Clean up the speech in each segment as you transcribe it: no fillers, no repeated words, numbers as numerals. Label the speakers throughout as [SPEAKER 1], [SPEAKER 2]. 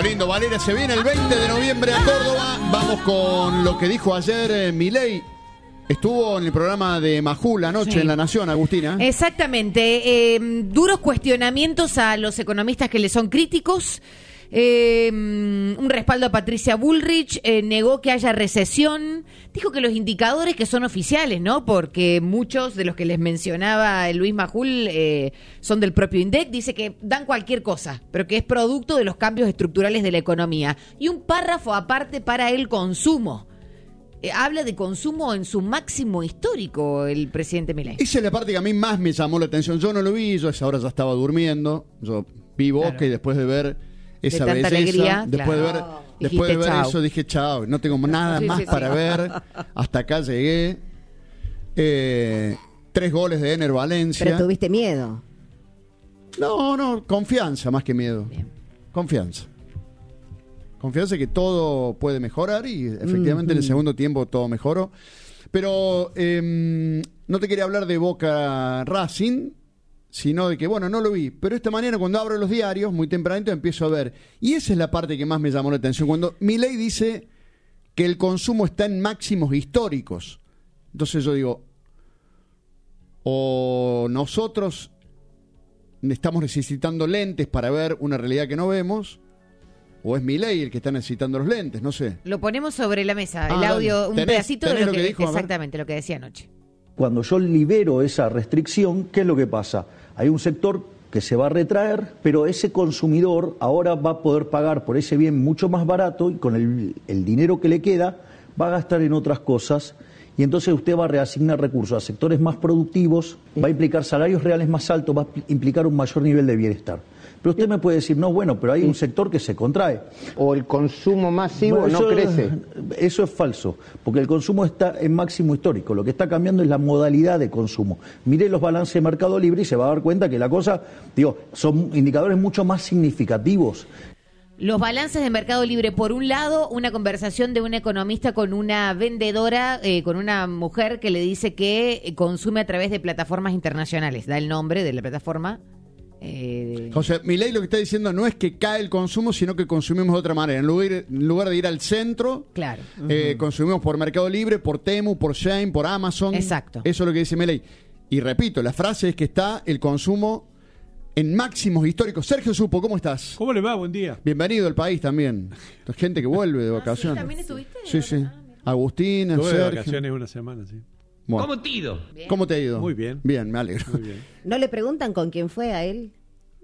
[SPEAKER 1] lindo. Valeria, se viene el 20 de noviembre a Córdoba. Vamos con lo que dijo ayer Milei. Estuvo en el programa de Majul anoche en La Nación, Agustina.
[SPEAKER 2] Exactamente. Duros cuestionamientos a los economistas que le son críticos. Un respaldo a Patricia Bullrich. Negó que haya recesión. Dijo que los indicadores que son oficiales, ¿no? Porque muchos de los que les mencionaba Luis Majul son del propio INDEC. Dice que dan cualquier cosa, pero que es producto de los cambios estructurales de la economía. Y un párrafo aparte para el consumo. Habla de consumo en su máximo histórico el presidente Milei.
[SPEAKER 1] Esa es la parte que a mí más me llamó la atención. Yo no lo vi, yo a esa hora ya estaba durmiendo. Yo vi Boca y después de ver esa
[SPEAKER 2] tanta
[SPEAKER 1] belleza,
[SPEAKER 2] alegría,
[SPEAKER 1] después de ver
[SPEAKER 2] chau.
[SPEAKER 1] eso dije chao, no tengo nada más para ver. Hasta acá llegué. 3 goles de Ener Valencia.
[SPEAKER 3] Pero tuviste miedo.
[SPEAKER 1] No, confianza más que miedo.
[SPEAKER 2] Bien.
[SPEAKER 1] Confianza que todo puede mejorar y efectivamente en el segundo tiempo todo mejoró. Pero no te quería hablar de Boca Racing, sino de que, bueno, no lo vi. Pero esta mañana cuando abro los diarios, muy tempranito, empiezo a ver. Y esa es la parte que más me llamó la atención. Cuando Milei dice que el consumo está en máximos históricos. Entonces yo digo, o nosotros estamos necesitando lentes para ver una realidad que no vemos, o es Milei el que está necesitando los lentes, no sé.
[SPEAKER 2] Lo ponemos sobre la mesa, el audio, un pedacito de lo que dijo. Exactamente, lo que decía anoche.
[SPEAKER 4] Cuando yo libero esa restricción, ¿qué es lo que pasa? Hay un sector que se va a retraer, pero ese consumidor ahora va a poder pagar por ese bien mucho más barato y con el dinero que le queda va a gastar en otras cosas y entonces usted va a reasignar recursos a sectores más productivos, va a implicar salarios reales más altos, va a implicar un mayor nivel de bienestar. Pero usted me puede decir, no, bueno, pero hay un sector que se contrae.
[SPEAKER 5] O el consumo masivo no crece.
[SPEAKER 4] Eso es falso, porque el consumo está en máximo histórico. Lo que está cambiando es la modalidad de consumo. Mire los balances de Mercado Libre y se va a dar cuenta que la cosa, son indicadores mucho más significativos.
[SPEAKER 2] Los balances de Mercado Libre, por un lado, una conversación de un economista con una vendedora, con una mujer que le dice que consume a través de plataformas internacionales. Da el nombre de la plataforma.
[SPEAKER 1] O sea, Milei lo que está diciendo no es que cae el consumo, sino que consumimos de otra manera. En lugar de ir al centro,
[SPEAKER 2] claro,
[SPEAKER 1] consumimos por Mercado Libre, por Temu, por Shein, por Amazon.
[SPEAKER 2] Exacto.
[SPEAKER 1] Eso es lo que dice Milei. Y repito, la frase es que está el consumo en máximos históricos. Sergio Supo, ¿cómo estás?
[SPEAKER 6] ¿Cómo le va? Buen día.
[SPEAKER 1] Bienvenido al país también. Gente que vuelve de vacaciones.
[SPEAKER 2] ¿Sí? ¿También estuviste?
[SPEAKER 1] Sí. Agustín,
[SPEAKER 6] Estuve
[SPEAKER 1] Sergio.
[SPEAKER 6] de vacaciones una semana, sí.
[SPEAKER 1] Bueno.
[SPEAKER 7] ¿Cómo te ha ido?
[SPEAKER 1] ¿Cómo te ha ido?
[SPEAKER 6] Muy bien.
[SPEAKER 1] Bien, me alegro.
[SPEAKER 6] Muy bien.
[SPEAKER 3] ¿No le preguntan con quién fue a él?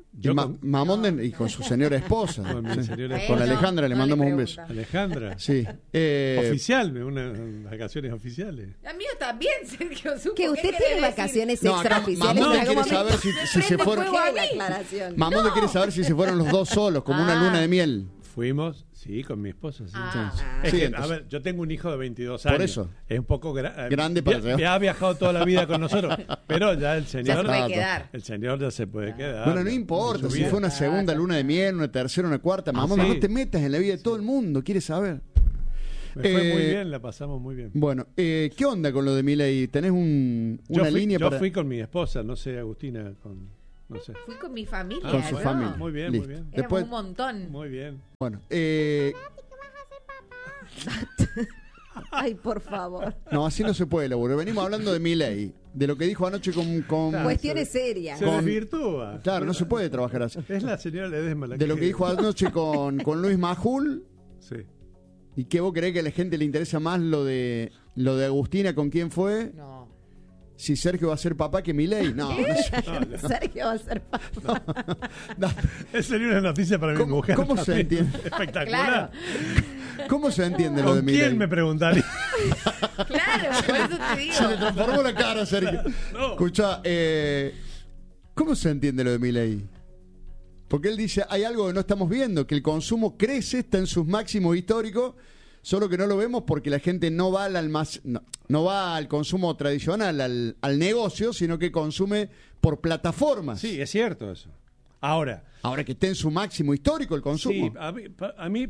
[SPEAKER 1] Y con su señora esposa.
[SPEAKER 6] Con mi señora
[SPEAKER 1] Con Alejandra le mandamos un beso.
[SPEAKER 6] Alejandra.
[SPEAKER 1] Sí.
[SPEAKER 6] Oficial, unas vacaciones oficiales.
[SPEAKER 2] La mía también, Sergio Supo.
[SPEAKER 3] Que usted tiene vacaciones
[SPEAKER 1] No, acá
[SPEAKER 3] extraoficiales.
[SPEAKER 1] Mamonde
[SPEAKER 3] en algún
[SPEAKER 1] quiere saber
[SPEAKER 3] momento.
[SPEAKER 1] si se fueron.
[SPEAKER 3] La aclaración.
[SPEAKER 1] Mamonde quiere saber si se fueron los dos solos, como una luna de miel.
[SPEAKER 6] Fuimos, sí, con mi esposa. Sí.
[SPEAKER 1] Sí,
[SPEAKER 6] Es que,
[SPEAKER 1] entonces.
[SPEAKER 6] a ver, yo tengo un hijo de 22 años.
[SPEAKER 1] Por eso.
[SPEAKER 6] Es un poco
[SPEAKER 1] grande para llevar.
[SPEAKER 6] ha viajado toda la vida con nosotros, pero ya el
[SPEAKER 2] Ya
[SPEAKER 6] señor
[SPEAKER 2] se puede quedar.
[SPEAKER 6] el señor ya se puede quedar.
[SPEAKER 1] Bueno, no importa si fue una segunda luna de miel, una tercera, una cuarta. Mamonde,
[SPEAKER 6] sí.
[SPEAKER 1] no te metas en la vida de todo el mundo, quiere saber.
[SPEAKER 6] Me fue muy bien, la pasamos muy bien.
[SPEAKER 1] Bueno, ¿qué onda con lo de Milei? ¿Tenés una línea
[SPEAKER 6] yo
[SPEAKER 1] para...?
[SPEAKER 6] fui con mi esposa, no sé, Agustina, no sé.
[SPEAKER 2] Fui con mi familia.
[SPEAKER 1] Con su
[SPEAKER 2] ¿no?
[SPEAKER 1] familia.
[SPEAKER 6] Muy bien,
[SPEAKER 1] Listo.
[SPEAKER 6] muy bien.
[SPEAKER 2] Éramos
[SPEAKER 1] Después-
[SPEAKER 2] un montón.
[SPEAKER 6] Muy bien.
[SPEAKER 1] Bueno,
[SPEAKER 3] Ay, por favor.
[SPEAKER 1] no, así no se puede laburar. Venimos hablando de Milei, de lo que dijo anoche con...
[SPEAKER 3] Cuestiones serias.
[SPEAKER 6] Se desvirtúa.
[SPEAKER 1] Claro, no se puede trabajar así.
[SPEAKER 6] Es la señora Ledesma la
[SPEAKER 1] De lo que dijo anoche con Luis Majul.
[SPEAKER 6] Sí.
[SPEAKER 1] ¿Y qué vos creés que a la gente le interesa más lo de Agustina con quién fue?
[SPEAKER 2] No.
[SPEAKER 1] Si Sergio va a ser papá que Milei. No, no sé.
[SPEAKER 3] Sergio va a ser papá.
[SPEAKER 1] No.
[SPEAKER 6] Esa sería una noticia para mi
[SPEAKER 1] ¿Cómo-
[SPEAKER 6] mujer.
[SPEAKER 1] cómo se
[SPEAKER 6] también.
[SPEAKER 1] entiende?
[SPEAKER 6] Espectacular.
[SPEAKER 1] ¿Cómo se entiende lo de
[SPEAKER 6] ¿Con
[SPEAKER 1] Milei?
[SPEAKER 6] quién me preguntaría?
[SPEAKER 2] Claro, por eso te digo.
[SPEAKER 1] Se le transformó la cara, Sergio.
[SPEAKER 6] No.
[SPEAKER 1] Escuchá, ¿cómo se entiende lo de Milei? Porque él dice, hay algo que no estamos viendo, que el consumo crece, está en sus máximos históricos, solo que no lo vemos porque la gente no va no va al consumo tradicional, al negocio, sino que consume por plataformas.
[SPEAKER 6] Sí, es cierto eso. Ahora
[SPEAKER 1] que esté en su máximo histórico el consumo.
[SPEAKER 6] sí, a mí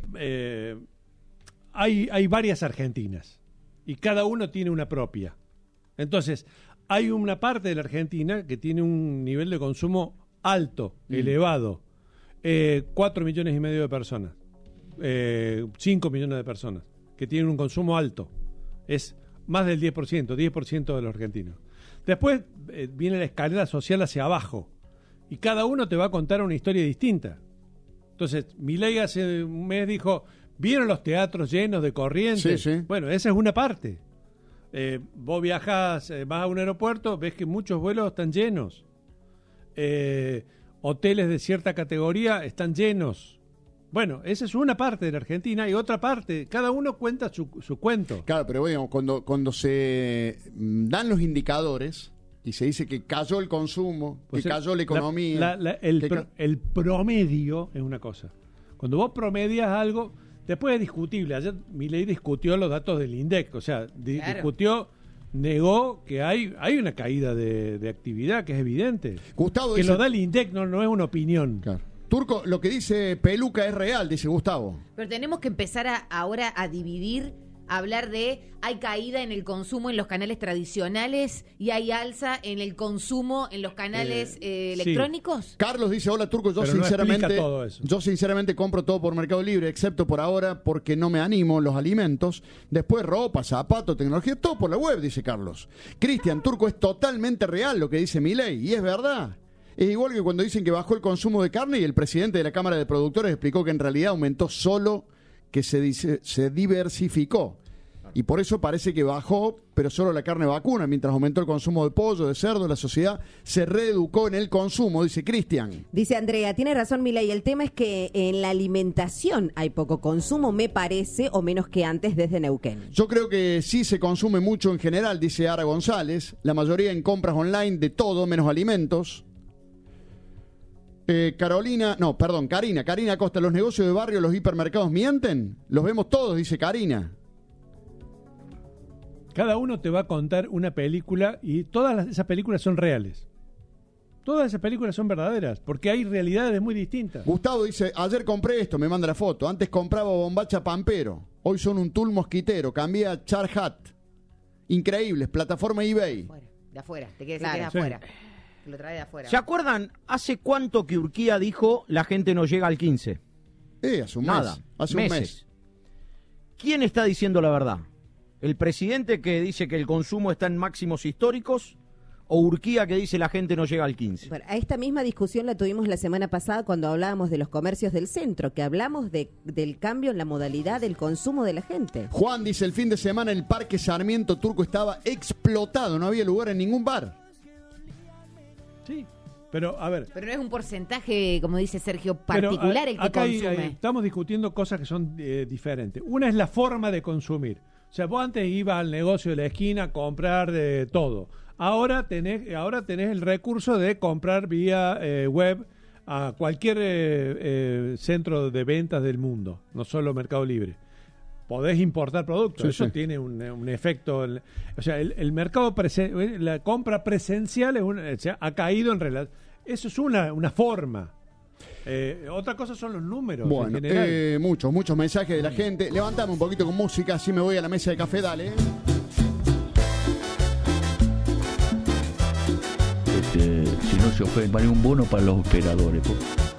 [SPEAKER 6] hay varias Argentinas y cada uno tiene una propia. Entonces, hay una parte de la Argentina que tiene un nivel de consumo alto, elevado, 4,5 millones de personas. 5 millones de personas que tienen un consumo alto. Es más del 10% de los argentinos. Después viene la escalera social hacia abajo y cada uno te va a contar una historia distinta. Entonces, Milei hace un mes dijo, ¿vieron los teatros llenos de Corrientes?
[SPEAKER 1] Sí, sí.
[SPEAKER 6] Bueno, esa es una parte. Vos viajás, vas a un aeropuerto, ves que muchos vuelos están llenos. Hoteles de cierta categoría están llenos. Bueno, esa es una parte de la Argentina y otra parte, cada uno cuenta su cuento.
[SPEAKER 1] Claro, pero digamos, cuando se dan los indicadores y se dice que cayó el consumo,
[SPEAKER 6] Pues
[SPEAKER 1] que cayó la economía...
[SPEAKER 6] el promedio es una cosa. Cuando vos promedias algo, después es discutible. Ayer Milei discutió los datos del INDEC, o sea,
[SPEAKER 2] Claro.
[SPEAKER 6] negó que hay una caída de actividad que es evidente.
[SPEAKER 1] Gustavo
[SPEAKER 6] Que
[SPEAKER 1] dice...
[SPEAKER 6] lo da el INDEC, no es una opinión.
[SPEAKER 1] Claro. Turco, lo que dice Peluca es real, dice Gustavo.
[SPEAKER 2] Pero tenemos que empezar ahora a dividir, a hablar de hay caída en el consumo en los canales tradicionales y hay alza en el consumo en los canales electrónicos.
[SPEAKER 1] Carlos dice, hola Turco,
[SPEAKER 6] Pero no explica todo eso.
[SPEAKER 1] yo sinceramente compro todo por Mercado Libre, excepto por ahora porque no me animo los alimentos. Después ropa, zapatos, tecnología, todo por la web, dice Carlos. Cristian, Turco, es totalmente real lo que dice Milei, y es verdad. Es igual que cuando dicen que bajó el consumo de carne y el presidente de la Cámara de Productores explicó que en realidad aumentó solo, que se diversificó. Y por eso parece que bajó, pero solo la carne vacuna, mientras aumentó el consumo de pollo, de cerdo, la sociedad se reeducó en el consumo, dice Cristian.
[SPEAKER 3] Dice Andrea, tiene razón Milei, el tema es que en la alimentación hay poco consumo, me parece, o menos que antes desde Neuquén.
[SPEAKER 1] Yo creo que sí se consume mucho en general, dice Ara González, la mayoría en compras online de todo, menos alimentos. Karina Acosta, ¿los negocios de barrio, los hipermercados mienten? Los vemos todos, dice Karina.
[SPEAKER 6] Cada uno te va a contar una película y todas esas películas son reales. Todas esas películas son verdaderas, porque hay realidades muy distintas.
[SPEAKER 1] Gustavo dice, ayer compré esto, me manda la foto. Antes compraba bombacha Pampero, hoy son un tul mosquitero, cambié a Char Hat. Increíbles, plataforma eBay.
[SPEAKER 2] De afuera, te quieres
[SPEAKER 3] Claro,
[SPEAKER 2] decir que es de afuera. Lo trae de afuera.
[SPEAKER 7] ¿Se acuerdan hace cuánto que Urquía dijo la gente no llega al 15?
[SPEAKER 1] Hace un
[SPEAKER 7] Nada,
[SPEAKER 1] mes. Hace
[SPEAKER 7] meses.
[SPEAKER 1] un mes.
[SPEAKER 7] ¿Quién está diciendo la verdad? ¿El presidente que dice que el consumo está en máximos históricos o Urquía que dice la gente no llega al 15?
[SPEAKER 3] Bueno, a esta misma discusión la tuvimos la semana pasada cuando hablábamos de los comercios del centro, que hablamos del cambio en la modalidad del consumo de la gente.
[SPEAKER 1] Juan dice, el fin de semana el Parque Sarmiento Turco estaba explotado, no había lugar en ningún bar.
[SPEAKER 6] Sí, pero a ver.
[SPEAKER 2] Pero no es un porcentaje, como dice Sergio,
[SPEAKER 6] Pero,
[SPEAKER 2] particular el que
[SPEAKER 6] acá
[SPEAKER 2] consume.
[SPEAKER 6] estamos discutiendo cosas que son diferentes. Una es la forma de consumir. O sea, vos antes ibas al negocio de la esquina a comprar todo. Ahora tenés el recurso de comprar vía web a cualquier centro de ventas del mundo, no solo Mercado Libre. Podés importar productos,
[SPEAKER 1] Sí,
[SPEAKER 6] eso
[SPEAKER 1] sí.
[SPEAKER 6] tiene un efecto. O sea, el mercado, la compra presencial ha caído en relación. Eso es una forma. Otra cosa son los números.
[SPEAKER 1] Bueno,
[SPEAKER 6] en general.
[SPEAKER 1] muchos mensajes de la gente. Levantame un poquito con música, así me voy a la mesa de café, dale.
[SPEAKER 8] Si no se ofrece, vale un bono para los operadores.